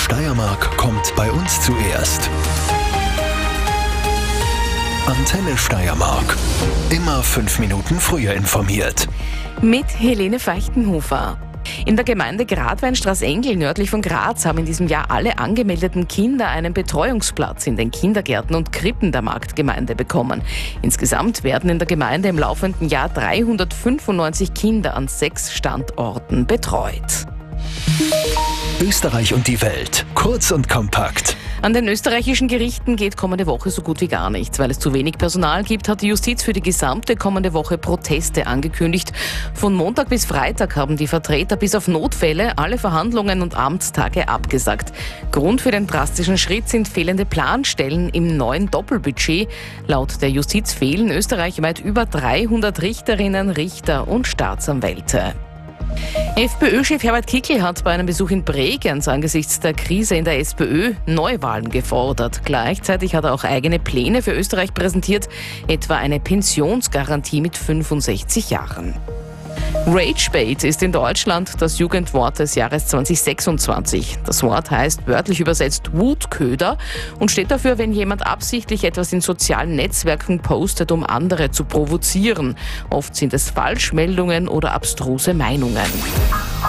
Steiermark kommt bei uns zuerst. Antenne Steiermark. Immer 5 Minuten früher informiert. Mit Helene Feichtenhofer. In der Gemeinde Gradweinstraßengel nördlich von Graz haben in diesem Jahr alle angemeldeten Kinder einen Betreuungsplatz in den Kindergärten und Krippen der Marktgemeinde bekommen. Insgesamt werden in der Gemeinde im laufenden Jahr 395 Kinder an 6 Standorten betreut. Österreich und die Welt. Kurz und kompakt. An den österreichischen Gerichten geht kommende Woche so gut wie gar nichts. Weil es zu wenig Personal gibt, hat die Justiz für die gesamte kommende Woche Proteste angekündigt. Von Montag bis Freitag haben die Vertreter bis auf Notfälle alle Verhandlungen und Amtstage abgesagt. Grund für den drastischen Schritt sind fehlende Planstellen im neuen Doppelbudget. Laut der Justiz fehlen österreichweit über 300 Richterinnen, Richter und Staatsanwälte. FPÖ-Chef Herbert Kickl hat bei einem Besuch in Bregenz angesichts der Krise in der SPÖ Neuwahlen gefordert. Gleichzeitig hat er auch eigene Pläne für Österreich präsentiert, etwa eine Pensionsgarantie mit 65 Jahren. Ragebait ist in Deutschland das Jugendwort des Jahres 2026. Das Wort heißt wörtlich übersetzt Wutköder und steht dafür, wenn jemand absichtlich etwas in sozialen Netzwerken postet, um andere zu provozieren. Oft sind es Falschmeldungen oder abstruse Meinungen.